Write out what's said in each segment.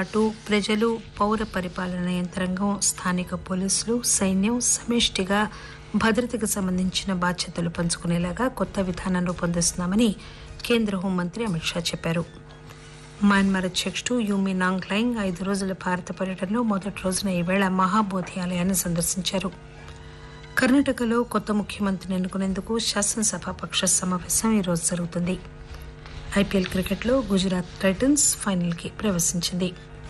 పాటు ప్రజలు, పౌర పరిపాలన యంత్రాంగం, స్థానిక పోలీసులు, సైన్యం సమిష్టిగా భద్రతకు సంబంధించిన బాధ్యతలు పంచుకునేలాగా కొత్త విధానం రూపొందిస్తున్నామని కేంద్ర హోంమంత్రి అమిత్ షా చెప్పారు. మయన్మార్ అధ్యక్షుడు యూమి నాంగ్ లైంగ్ 5 రోజుల భారత పర్యటనలో మొదటి రోజున ఈవేళ మహాబోధి ఆలయాన్ని సందర్శించారు. కర్ణాటకలో కొత్త ముఖ్యమంత్రిని ఎన్నుకునేందుకు శాసనసభాపక్ష సమావేశం ఈరోజు జరుగుతుంది. ఐపీఎల్ క్రికెట్లో గుజరాత్ టైటన్స్ ఫైనల్కి ప్రవేశించింది.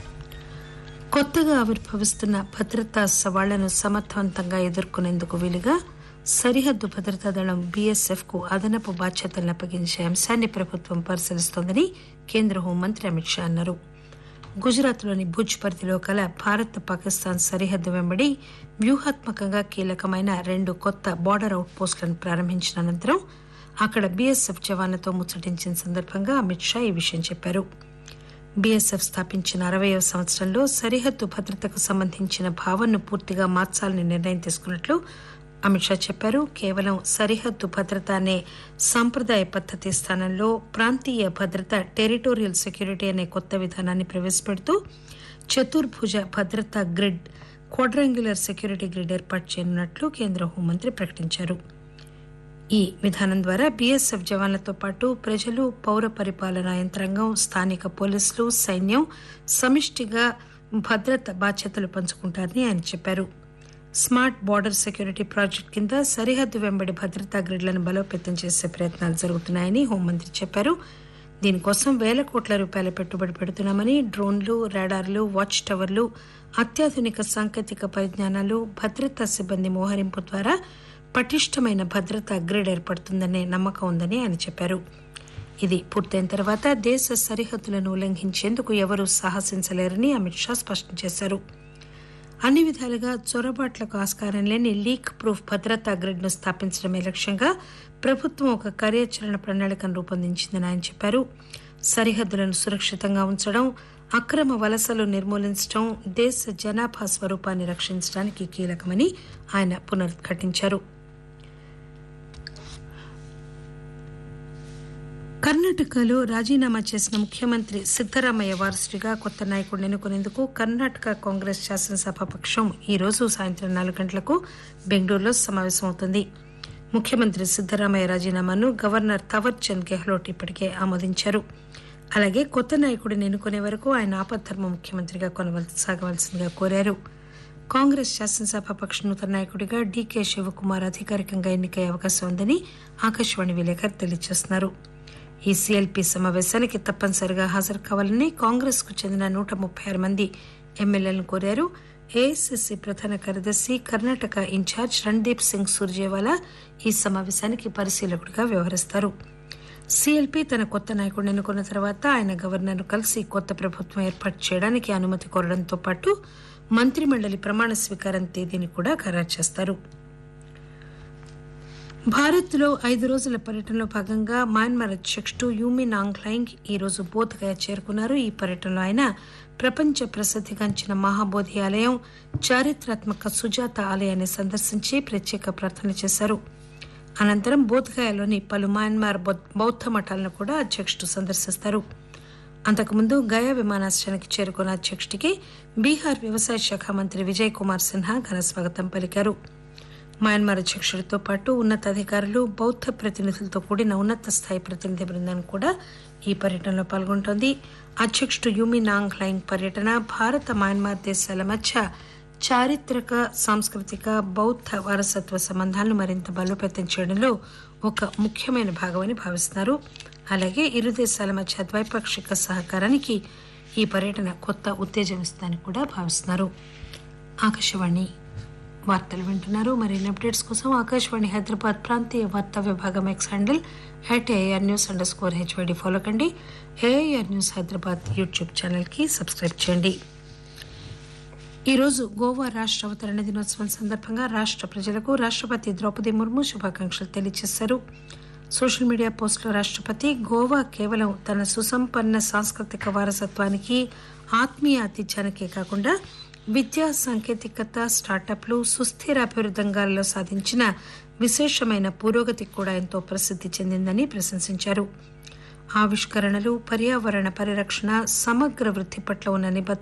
కొత్తగా ఆవిర్భవిస్తున్న భద్రతా సవాళ్లను సమర్థవంతంగా ఎదుర్కొనేందుకు వీలుగా సరిహద్దు భద్రతా దళం బీఎస్ఎఫ్కు అదనపు బాధ్యతలను అప్పగించే అంశాన్ని ప్రభుత్వం పరిశీలిస్తోందని కేంద్ర హోంమంత్రి అమిత్ షా అన్నారు. గుజరాత్లోని భుజ్ పరిధిలో కల భారత్ పాకిస్తాన్ సరిహద్దు వెంబడి వ్యూహాత్మకంగా కీలకమైన 2 కొత్త బార్డర్ అవుట్ పోస్టులను ప్రారంభించిన అనంతరం అక్కడ బీఎస్ఎఫ్ జవాన్లతో ముచ్చటించిన సందర్భంగా అమిత్ షా ఈ విషయం చెప్పారు. బీఎస్ఎఫ్ స్థాపించిన 60వ సంవత్సరంలో సరిహద్దు భద్రతకు సంబంధించిన భావనను పూర్తిగా మార్చాలని నిర్ణయం తీసుకున్నట్లు అమిత్ షా చెప్పారు. కేవలం సరిహద్దు భద్రత అనే సాంప్రదాయ పద్ధతి స్థానంలో ప్రాంతీయ భద్రత, టెరిటోరియల్ సెక్యూరిటీ అనే కొత్త విధానాన్ని ప్రవేశపెడుతూ చతుర్భుజ భద్రతా గ్రిడ్, క్వాడ్రాంగులర్ సెక్యూరిటీ గ్రిడ్ ఏర్పాటు చేయనున్నట్లు కేంద్ర హోంమంత్రి ప్రకటించారు. ఈ విధానం ద్వారా బీఎస్ఎఫ్ జవాన్లతో పాటు ప్రజలు, పౌర పరిపాలనా యంత్రాంగం, స్థానిక పోలీసులు, సైన్యం సమిష్టిగా భద్రత బాధ్యతలు పంచుకుంటారని ఆయన చెప్పారు. స్మార్ట్ బార్డర్ సెక్యూరిటీ ప్రాజెక్టు కింద సరిహద్దు వెంబడి భద్రతా గ్రిడ్లను బలోపేతం చేసే ప్రయత్నాలు జరుగుతున్నాయని హోంమంత్రి చెప్పారు. దీనికోసం ₹1,000 కోట్ల పెట్టుబడి పెడుతున్నామని, డ్రోన్లు, రాడార్లు, వాచ్ టవర్లు, అత్యాధునిక సాంకేతిక పరిజ్ఞానాలు, భద్రతా సిబ్బంది మోహరింపు ద్వారా పటిష్టమైన భద్రతా గ్రిడ్ ఏర్పడుతుందనే నమ్మకం ఉందని ఆయన చెప్పారు. ఇది పూర్తయిన తర్వాత దేశ సరిహద్దులను ఉల్లంఘించేందుకు ఎవరూ సాహసించలేరని అమిత్ షా స్పష్టం చేశారు. అన్ని విధాలుగా చొరబాట్లకు ఆస్కారం లేని లీక్ ప్రూఫ్ భద్రతా గ్రిడ్ను స్థాపించడమే లక్ష్యంగా ప్రభుత్వం ఒక కార్యాచరణ ప్రణాళికను రూపొందించిందని ఆయన చెప్పారు. సరిహద్దులను సురక్షితంగా ఉంచడం, అక్రమ వలసలు నిర్మూలించడం దేశ జనాభా స్వరూపాన్ని రక్షించడానికి కీలకమని ఆయన పునరుద్ఘాటించారు. కర్ణాటకలో రాజీనామా చేసిన ముఖ్యమంత్రి సిద్దరామయ్య వారసుడిగా కొత్త నాయకుడిని ఎన్నుకునేందుకు కర్ణాటక కాంగ్రెస్ శాసనసభాపక్షం ఈ రోజు సాయంత్రం 4 గంటలకు బెంగళూరులో సమావేశమవుతుంది. ముఖ్యమంత్రి సిద్దరామయ్య రాజీనామాను గవర్నర్ థవర్చంద్ గెహ్లోట్ ఇప్పటికే ఆమోదించారు. అలాగే కొత్త నాయకుడిని ఎన్నుకునే వరకు ఆయన ఆపద్ధర్మ ముఖ్యమంత్రిగా కొనసాగవలసిందిగా కోరారు. కాంగ్రెస్ శాసనసభాపక్ష నూతన నాయకుడిగా డీకే శివకుమార్ అధికారికంగా ఎన్నికయ్యే అవకాశం ఉందని ఆకాశవాణి విలేకరు తెలియజేస్తున్నారు. ఈ సీఎల్పీ సమావేశానికి తప్పనిసరిగా హాజరు కావాలని కాంగ్రెస్ కు చెందిన 136 మంది ఎమ్మెల్యేలను కోరారు. ఏఐసీసీ ప్రధాన కార్యదర్శి, కర్ణాటక ఇన్ఛార్జ్ రణ్దీప్ సింగ్ సుర్జేవాలా ఈ సమావేశానికి పరిశీలకుడిగా వ్యవహరిస్తారు. సీఎల్పీ తన కొత్త నాయకుడిని ఎన్నుకున్న తర్వాత ఆయన గవర్నర్ను కలిసి కొత్త ప్రభుత్వం ఏర్పాటు చేయడానికి అనుమతి కోరడంతో పాటు మంత్రిమండలి ప్రమాణ స్వీకారం తేదీని కూడా ఖరారు చేస్తారు. భారత్లో 5 రోజుల పర్యటనలో భాగంగా మయన్మార్ అధ్యక్షుడు యూమి నాంగ్ లైంగ్ ఈ రోజు బోధ్గయ చేరుకున్నారు. ఈ పర్యటనలో ఆయన ప్రపంచ ప్రసిద్ధిగాంచిన మహాబోధి ఆలయం, చారిత్రాత్మక సుజాత ఆలయాన్ని సందర్శించి ప్రత్యేక ప్రార్థనలు చేశారు. అనంతరం బోధ్గయలోని పలు మయన్మార్ బౌద్ధ మఠాలను కూడా అధ్యక్షుడు సందర్శిస్తారు. అంతకుముందు గయా విమానాశ్రయానికి చేరుకున్న అధ్యక్షుడికి బీహార్ వ్యవసాయ శాఖ మంత్రి విజయ్ కుమార్ సిన్హా ఘన స్వాగతం పలికారు. మయన్మార్ అధ్యక్షుడితో పాటు ఉన్నతాధికారులు, బౌద్ధ ప్రతినిధులతో కూడిన ఉన్నత స్థాయి ప్రతినిధి బృందం కూడా ఈ పర్యటనలో పాల్గొంటోంది. అధ్యక్షుడు యూమి నాంగ్ లైంగ్ పర్యటన భారత, మయన్మార్ దేశాల మధ్య చారిత్రక, సాంస్కృతిక, బౌద్ధ వారసత్వ సంబంధాలను మరింత బలోపేతం చేయడంలో ఒక ముఖ్యమైన భాగమని భావిస్తున్నారు. అలాగే ఇరు దేశాల మధ్య ద్వైపాక్షిక సహకారానికి ఈ పర్యటన కొత్త ఉత్తేజం ఇస్తుందని కూడా భావిస్తున్నారు. ఆకాశవాణి వార్తలు వింటున్నారు. మరిన్ని అప్డేట్స్ కోసం ఆకాశవాణి హైదరాబాద్ ప్రాంతీయ వార్తా విభాగం ఎక్స్ హ్యాండిల్ @AIRnews_HYD ఫాలో కండి. AIR న్యూస్ హైదరాబాద్ యూట్యూబ్ ఛానల్కి సబ్స్క్రైబ్ చేయండి. ఈరోజు గోవా రాష్ట్ర అవతరణ దినోత్సవం సందర్భంగా రాష్ట్ర ప్రజలకు రాష్ట్రపతి ద్రౌపది ముర్ము శుభాకాంక్షలు తెలియజేశారు. సోషల్ మీడియా పోస్టులో రాష్ట్రపతి గోవా కేవలం తన సుసంపన్న సాంస్కృతిక వారసత్వానికి, ఆత్మీయ ఆతిథ్యానికే కాకుండా విద్యా, సాంకేతికత, స్టార్టప్లు, సుస్థిర అభివృద్ధి రంగాల్లో సాధించిన విశేషమైన పురోగతికి కూడా ఎంతో ప్రసిద్ధి చెందిందని ప్రశంసించారు. ఆవిష్కరణలు, పర్యావరణ పరిరక్షణ, సమగ్ర వృద్ధి పట్ల ఉన్న నిబద్ధత